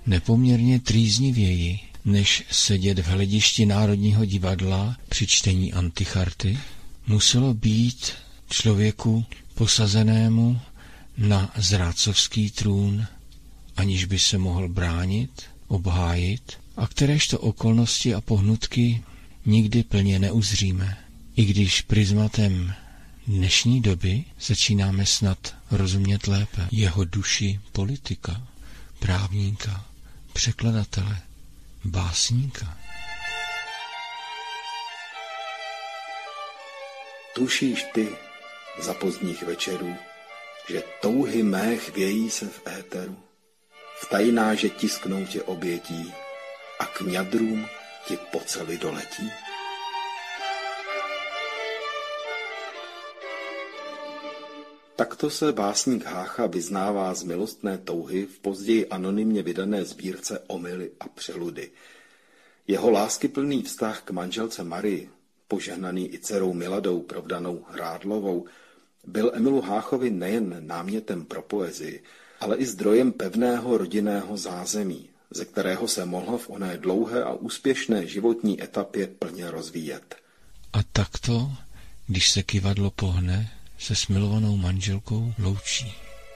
nepoměrně trýznivěji, než sedět v hledišti Národního divadla při čtení Anticharty, muselo být člověku posazenému na zrádcovský trůn, aniž by se mohl bránit, obhájit, a kteréžto okolnosti a pohnutky nikdy plně neuzříme. I když prismatem dnešní doby začínáme snad rozumět lépe jeho duši politika, právníka, překladatele, básníka. Tušíš ty za pozdních večerů, že touhy mé chvějí se v éteru, v tajná, že tisknou tě obětí a k ňadrům ti pocely doletí? Takto se básník Hácha vyznává z milostné touhy v později anonymně vydané sbírce Omyly a přeludy. Jeho láskyplný vztah k manželce Marii, požehnaný i dcerou Miladou provdanou Hrádlovou, byl Emilu Háchovi nejen námětem pro poezii, ale i zdrojem pevného rodinného zázemí, ze kterého se mohl v oné dlouhé a úspěšné životní etapě plně rozvíjet. A takto, když se kyvadlo pohne, se s milovanou manželkou loučí.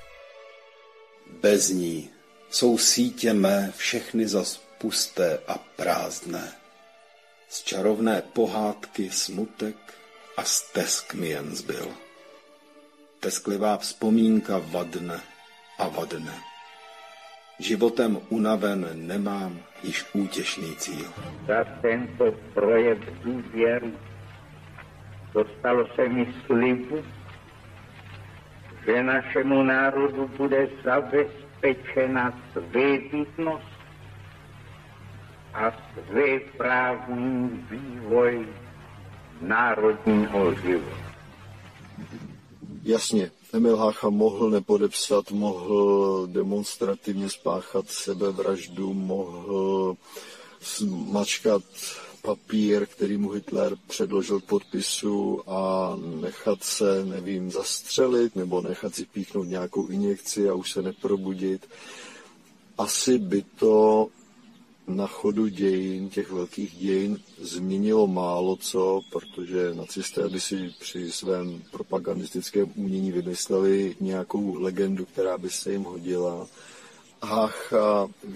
Bez ní jsou sítě mé všechny zas pusté a prázdné. Z čarovné pohádky smutek a stesk mi jen zbyl. Tesklivá vzpomínka vadne a vadne. Životem unaven nemám již útěšný cíl. Za tento projev důvěry dostalo se mi slibu, že našemu národu bude zabezpečena svébytnost a svéprávný vývoj národního života. Jasně, Emil Hácha mohl nepodepsat, mohl demonstrativně spáchat sebevraždu, mohl mačkat papír, který mu Hitler předložil k podpisu a nechat se, zastřelit nebo nechat si píchnout nějakou injekci a už se neprobudit. Asi by to na chodu dějin, těch velkých dějin, změnilo málo co, protože nacisté by si při svém propagandistickém umění vymysleli nějakou legendu, která by se jim hodila. Hácha